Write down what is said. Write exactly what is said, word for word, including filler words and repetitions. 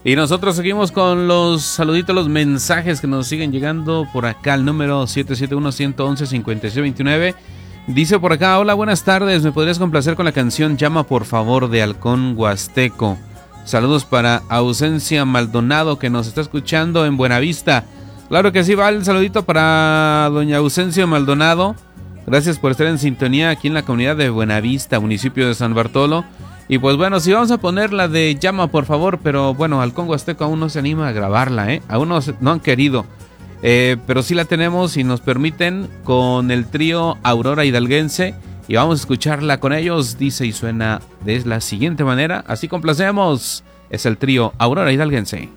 Y nosotros seguimos con los saluditos, los mensajes que nos siguen llegando por acá al número siete siete uno, uno uno, cinco seis dos nueve. Dice por acá: hola, buenas tardes, ¿me podrías complacer con la canción Llama por favor de Halcón Huasteco? Saludos para Ausencia Maldonado, que nos está escuchando en Buenavista. Claro que sí, va el saludito para doña Ausencia Maldonado. Gracias por estar en sintonía aquí en la comunidad de Buenavista, municipio de San Bartolo. Y pues bueno, sí vamos a poner la de Llama por favor, pero bueno, Halcón Huasteco aún no se anima a grabarla, ¿eh? Aún no, no han querido. Eh, pero sí la tenemos, y nos permiten, con el trío Aurora Hidalguense. Y vamos a escucharla con ellos. Dice y suena de la siguiente manera. Así complacemos. Es el trío Aurora Hidalguense.